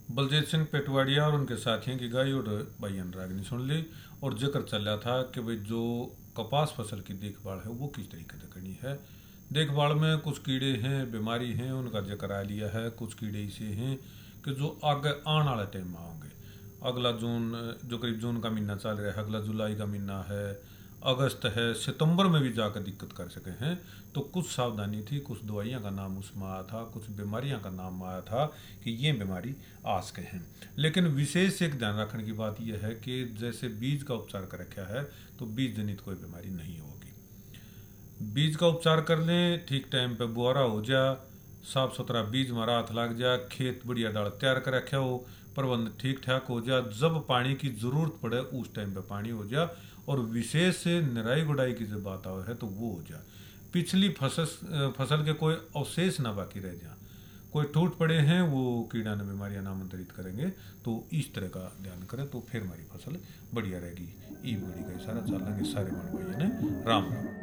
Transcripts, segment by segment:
बलजीत सिंह पेटवाड़िया और उनके साथियों की गाई और भाई अनुराग ने सुन ली। और जिक्र चल रहा था कि भाई जो कपास फसल की देखभाल है वो किस तरीके से करनी है। देखभाल में कुछ कीड़े हैं, बीमारी हैं, उनका जिक्र आ लिया है। कुछ कीड़े ऐसे हैं कि जो आगे आने वाले टाइम में होंगे। अगला जून, जो करीब जून का महीना चल रहा है, अगला जुलाई का महीना है, अगस्त है, सितंबर में भी जाकर दिक्कत कर सके हैं। तो कुछ सावधानी थी, कुछ दवाइयाँ का नाम उसमें आया था, कुछ बीमारियाँ का नाम आया था कि ये बीमारी आ सके हैं। लेकिन विशेष एक ध्यान रखने की बात यह है कि जैसे बीज का उपचार कर रखा है तो बीज जनित कोई बीमारी नहीं होगी। बीज का उपचार कर लें, ठीक टाइम पे बुआरा हो जा, साफ सुथरा बीज में हाथ लग जा, खेत बढ़िया डाल तैयार कर रखा हो, प्रबंध ठीक ठाक हो जा, जब पानी की जरूरत पड़े उस टाइम पे पानी हो जा। और विशेष निराई गुड़ाई की जब बात आवे है तो वो हो जा। पिछली फसल के कोई अवशेष ना बाकी रह जा, कोई टूट पड़े हैं वो कीड़ा ने बीमारियां नामंत्रित करेंगे। तो इस तरह का ध्यान करें तो फिर हमारी फसल बढ़िया रहेगी। ई बड़ी का इशारा चल लेंगे सारे बन भाइयों ने। राम राम।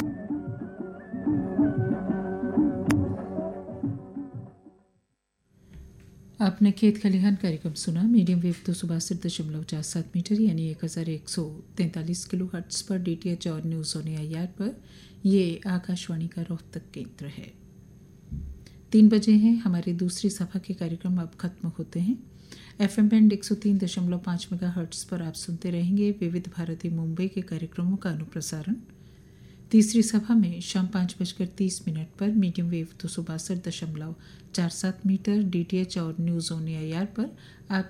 आपने खेत खलिहान कार्यक्रम सुना। मीडियम वेव 262.47 मीटर यानी 1143 किलो हर्ट्स पर DTH और न्यूज़ ऑन एआईआर पर। ये आकाशवाणी का रोहतक केंद्र है। 3 बजे हैं। हमारे दूसरी सभा के कार्यक्रम अब खत्म होते हैं। FM बैंड 103.5 मेगा हर्ट्स पर आप सुनते रहेंगे विविध भारती मुंबई के कार्यक्रमों का अनुप्रसारण। तीसरी सभा में शाम 5:30 पर मीडियम वेव 262.47 मीटर DTH और न्यूज़ ऑन एआईआर पर आप